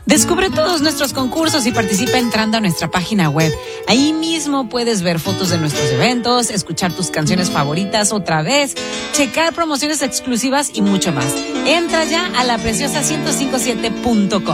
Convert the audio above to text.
Descubre todos nuestros concursos y participa entrando a nuestra página web. Ahí mismo puedes ver fotos de nuestros eventos, escuchar tus canciones favoritas otra vez, checar promociones exclusivas y mucho más. Entra ya a lapreciosa1057.com.